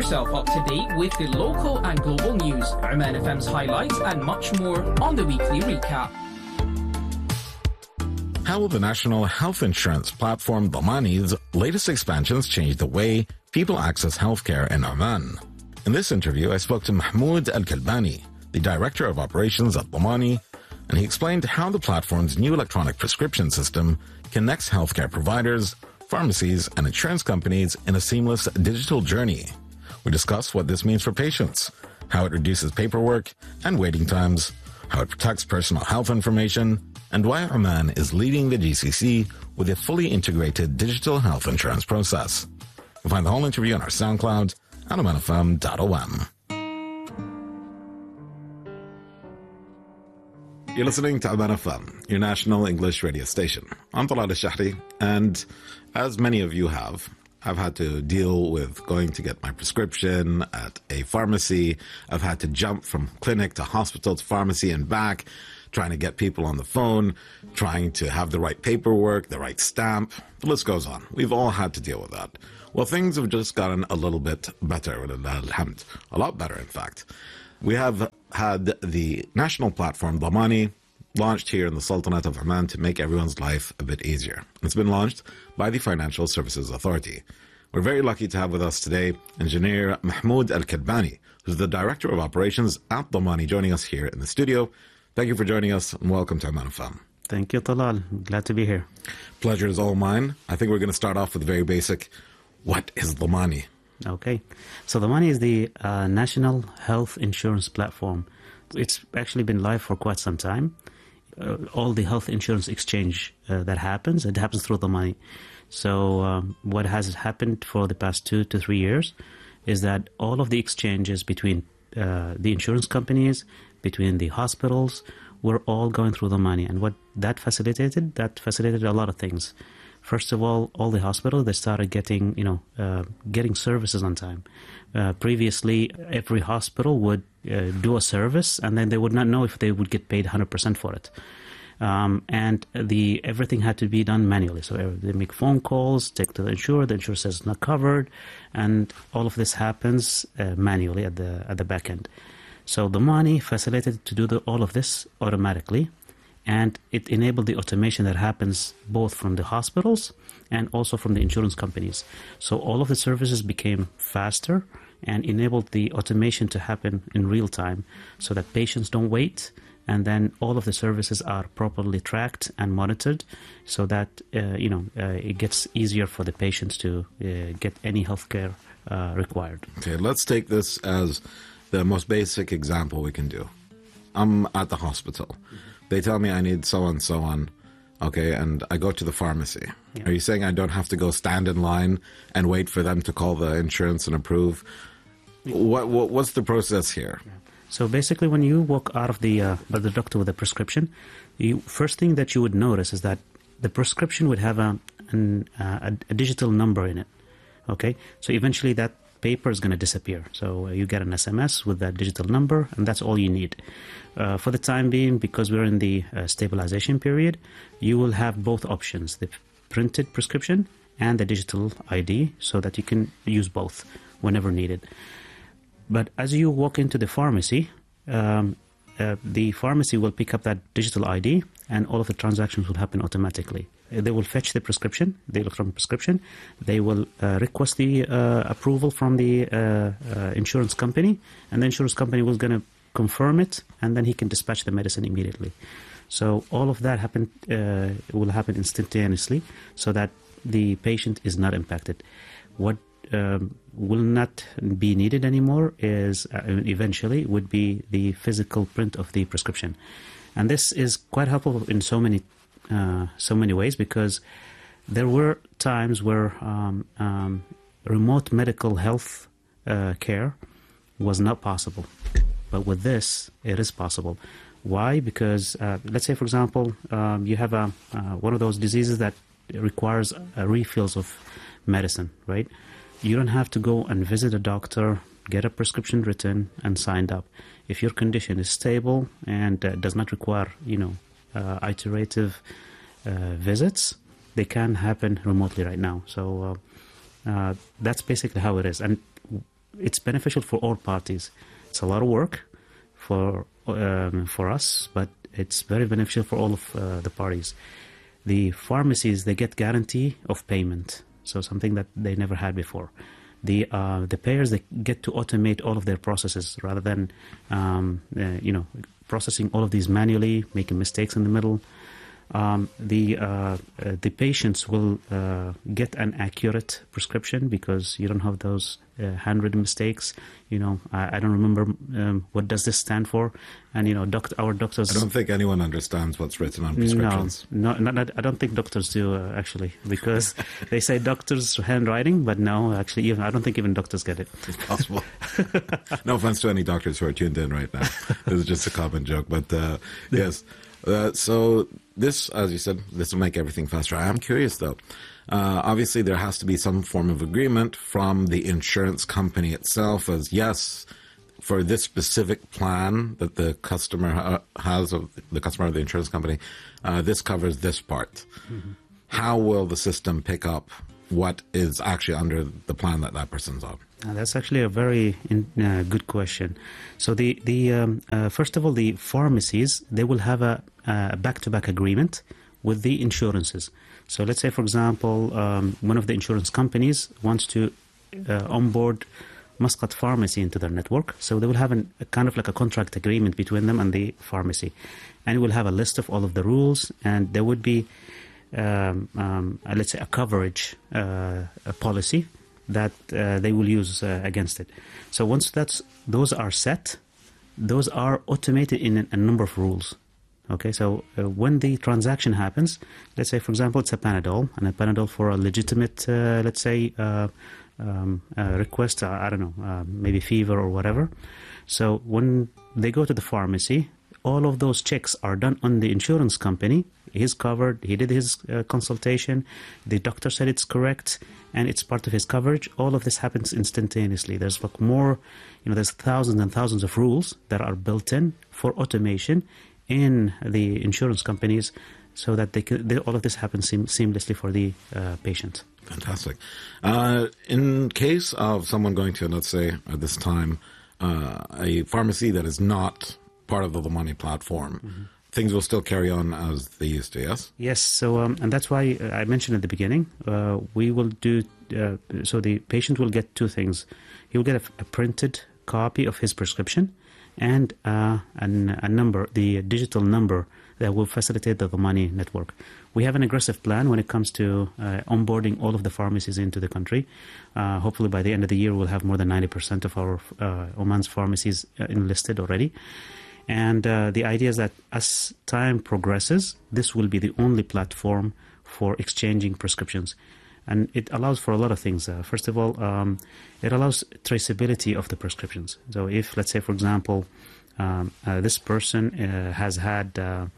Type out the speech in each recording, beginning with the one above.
yourself up to date with the local and global news, Oman FM's highlights, and much more on the weekly recap. How will the national health insurance platform Damani's latest expansions change the way people access healthcare in Oman? In this interview, I spoke to Mahmoud Al-Kalbani, the Director of Operations at Damani, and he explained how the platform's new electronic prescription system connects healthcare providers, pharmacies, and insurance companies in a seamless digital journey. We discuss what this means for patients, how it reduces paperwork and waiting times, how it protects personal health information, and why Oman is leading the GCC with a fully integrated digital health insurance process. You'll find the whole interview on our SoundCloud at omanfm.om. You're listening to Oman FM, your national English radio station. I'm Talal Al-Shahri, and as many of you have, I've had to deal with going to get my prescription at a pharmacy. I've had to jump from clinic to hospital to pharmacy and back, trying to get people on the phone, trying to have the right paperwork, the right stamp. The list goes on. We've all had to deal with that. Well, things have just gotten a little bit better, a lot better, in fact. We have had the national platform Damani launched here in the Sultanate of Oman to make everyone's life a bit easier. It's been launched by the Financial Services Authority. We're very lucky to have with us today Engineer Mahmoud Al-Kalbani, who's the Director of Operations at Damani, joining us here in the studio. Thank you for joining us, and welcome to Oman FM. Thank you, Talal. Glad to be here. Pleasure is all mine. I think we're going to start off with very basic. What is Damani? Okay. So Damani is the National Health Insurance Platform. It's actually been live for quite some time. All the health insurance exchange that happens, it happens through Damani. So what has happened for the past 2 to 3 years is that all of the exchanges between the insurance companies, between the hospitals, were all going through Damani. And what that facilitated a lot of things. First of all the hospitals, they started getting services on time. Previously, every hospital would do a service, and then they would not know if they would get paid 100% for it. And everything had to be done manually. So they make phone calls, take to the insurer says it's not covered, and all of this happens manually at the back end. So Damani facilitated to do all of this automatically. And it enabled the automation that happens both from the hospitals and also from the insurance companies. So all of the services became faster and enabled the automation to happen in real time so that patients don't wait. And then all of the services are properly tracked and monitored so that, it gets easier for the patients to get any healthcare required. Okay, let's take this as the most basic example we can do. I'm at the hospital. They tell me I need so on, okay, and I go to the pharmacy. Yeah. Are you saying I don't have to go stand in line and wait for them to call the insurance and approve? Yeah. What's the process here? Yeah. So basically, when you walk out of the doctor with a prescription, the first thing that you would notice is that the prescription would have a digital number in it, okay? So eventually that paper is going to disappear. So you get an SMS with that digital number, and that's all you need. For the time being, because we're in the stabilization period, you will have both options, the printed prescription and the digital ID, so that you can use both whenever needed. But as you walk into the pharmacy will pick up that digital ID, and all of the transactions will happen automatically. They will fetch the prescription, the electronic prescription. They will request the approval from the insurance company, and the insurance company was going to confirm it, and then he can dispatch the medicine immediately. So all of that will happen instantaneously, so that the patient is not impacted. What will not be needed anymore is eventually would be the physical print of the prescription, and this is quite helpful in so many ways, because there were times where remote medical health care was not possible, but with this it is possible. Why? Because let's say, for example, you have one of those diseases that requires refills of medicine, right? You don't have to go and visit a doctor, get a prescription written and signed up. If your condition is stable and does not require, iterative visits, they can happen remotely right now. So that's basically how it is. And it's beneficial for all parties. It's a lot of work for us, but it's very beneficial for all of the parties. The pharmacies, they get guarantee of payment, so something that they never had before. The payers, they get to automate all of their processes rather than processing all of these manually, making mistakes in the middle. The patients will get an accurate prescription because you don't have those handwritten mistakes. I don't remember what does this stand for, and our doctors. I don't think anyone understands what's written on prescriptions. No, I don't think doctors do actually, because they say doctors' handwriting, but no, actually, I don't think even doctors get it. It's possible. No offense to any doctors who are tuned in right now. This is just a common joke, but yes. So this, as you said, this will make everything faster. I am curious, though. Obviously, there has to be some form of agreement from the insurance company itself as, yes, for this specific plan that the customer has, of the customer of the insurance company, this covers this part. Mm-hmm. How will the system pick up what is actually under the plan that person's on? That's actually a very good question. So first of all, the pharmacies, they will have a back-to-back agreement with the insurances. So let's say, for example, one of the insurance companies wants to onboard Muscat Pharmacy into their network. So they will have a kind of like a contract agreement between them and the pharmacy. And it will have a list of all of the rules, and there would be, let's say, a coverage policy that they will use against it. So once those are set, those are automated in a number of rules. Okay, so when the transaction happens, let's say, for example, it's a Panadol, and a Panadol for a legitimate, let's say, request, I don't know, maybe fever or whatever. So when they go to the pharmacy, all of those checks are done on the insurance company. He's covered, he did his consultation, the doctor said it's correct, and it's part of his coverage. All of this happens instantaneously. There's like more, there's thousands and thousands of rules that are built in for automation in the insurance companies, so that all of this happens seamlessly for the patient. Fantastic. In case of someone going to, let's say, at this time, a pharmacy that is not part of the Domani platform, mm-hmm. things will still carry on as they used to, yes? Yes, so and that's why I mentioned at the beginning, we will do, so the patient will get two things. He will get a printed copy of his prescription and a number, the digital number that will facilitate the Domani network. We have an aggressive plan when it comes to onboarding all of the pharmacies into the country. Hopefully by the end of the year, we'll have more than 90% of our Oman's pharmacies enlisted already. And the idea is that as time progresses, this will be the only platform for exchanging prescriptions. And it allows for a lot of things. First of all, it allows traceability of the prescriptions. So if, let's say, for example, this person has had,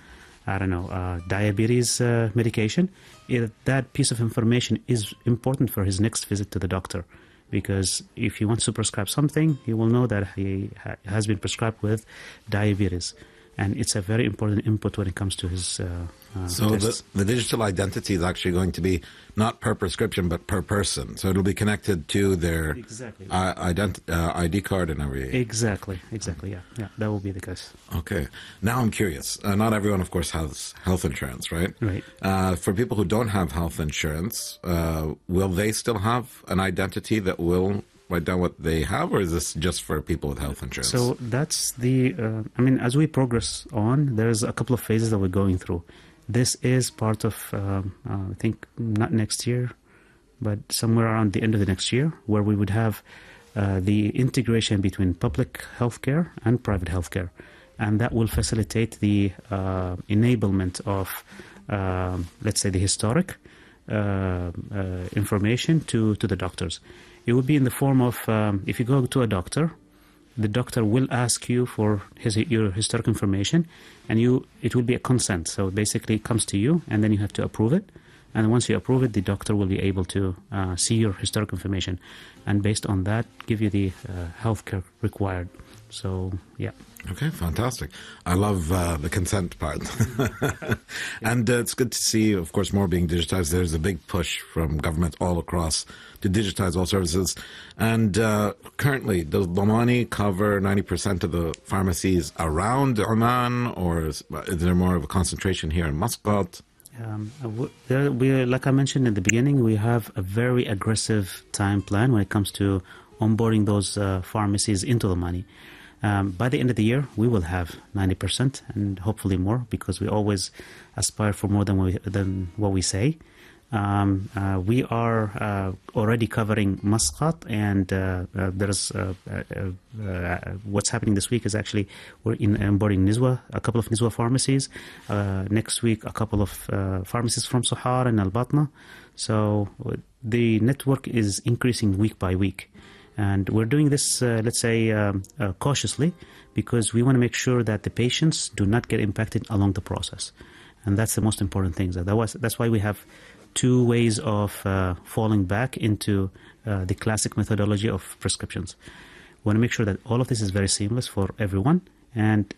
diabetes medication, that piece of information is important for his next visit to the doctor. Because if he wants to prescribe something, he will know that he has been prescribed with diabetes. And it's a very important input when it comes to his So tests. the digital identity is actually going to be not per prescription, but per person. So it'll be connected to their Exactly. ID card and everything. Exactly, yeah, that will be the case. Okay. Now I'm curious. Not everyone, of course, has health insurance, right? Right. For people who don't have health insurance, will they still have an identity that will write down what they have, or is this just for people with health insurance? So that's as we progress on, there's a couple of phases that we're going through. This is part of, I think, not next year, but somewhere around the end of the next year, where we would have the integration between public healthcare and private healthcare. And that will facilitate the enablement of, let's say, the historic information to the doctors. It would be in the form of, if you go to a doctor, the doctor will ask you for your historic information, and it will be a consent. So basically it comes to you, and then you have to approve it. And once you approve it, the doctor will be able to see your historic information, and based on that, give you the healthcare required. So, yeah. Okay, fantastic. I love the consent part. And it's good to see, of course, more being digitized. There's a big push from government all across to digitize all services. And currently, does Domani cover 90% of the pharmacies around Oman, or is there more of a concentration here in Muscat? Like I mentioned in the beginning, we have a very aggressive time plan when it comes to onboarding those pharmacies into Domani. By the end of the year, we will have 90% and hopefully more, because we always aspire for more than what we say. We are already covering Muscat, and there's what's happening this week is actually we're onboarding Nizwa, a couple of Nizwa pharmacies. Next week, a couple of pharmacies from Sohar and Al Batna. So the network is increasing week by week. And we're doing this, let's say, cautiously, because we want to make sure that the patients do not get impacted along the process. And that's the most important thing. That's why we have two ways of falling back into the classic methodology of prescriptions. We want to make sure that all of this is very seamless for everyone. And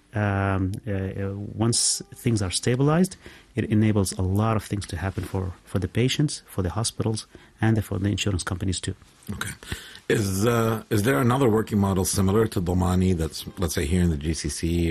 once things are stabilized, it enables a lot of things to happen for the patients, for the hospitals, and for the insurance companies too. Okay. Is there another working model similar to Domani that's, let's say, here in the GCC